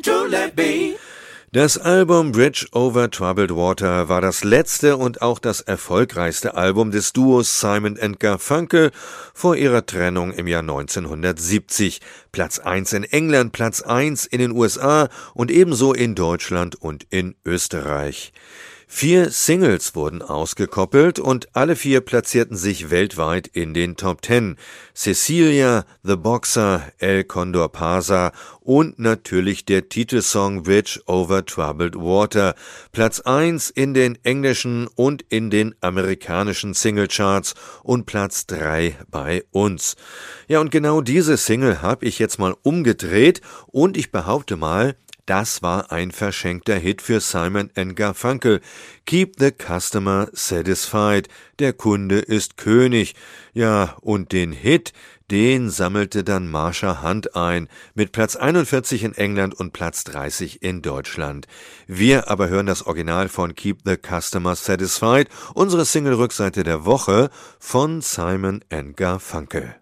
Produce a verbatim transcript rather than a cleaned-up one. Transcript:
truly be. Das Album Bridge over Troubled Water war das letzte und auch das erfolgreichste Album des Duos Simon and Garfunkel vor ihrer Trennung im Jahr neunzehnhundertsiebzig. Platz eins in England, Platz eins in den U S A und ebenso in Deutschland und in Österreich. Vier Singles wurden ausgekoppelt und alle vier platzierten sich weltweit in den Top Ten. Cecilia, The Boxer, El Condor Pasa und natürlich der Titelsong Bridge over Troubled Water. Platz eins in den englischen und in den amerikanischen Singlecharts und Platz drei bei uns. Ja, und genau diese Single habe ich jetzt mal umgedreht und ich behaupte mal, das war ein verschenkter Hit für Simon and Garfunkel. Keep the customer satisfied. Der Kunde ist König. Ja, und den Hit, den sammelte dann Marsha Hunt ein, mit Platz einundvierzig in England und Platz dreißig in Deutschland. Wir aber hören das Original von Keep the Customer Satisfied, unsere Single-Rückseite der Woche von Simon and Garfunkel.